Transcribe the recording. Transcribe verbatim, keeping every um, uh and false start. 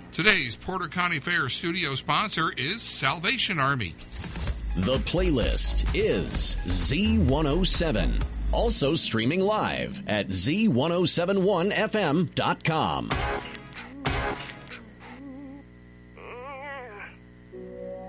Today's Porter County Fair studio sponsor is Salvation Army. The playlist is Z one oh seven. Also streaming live at Z ten seventy-one F M dot com.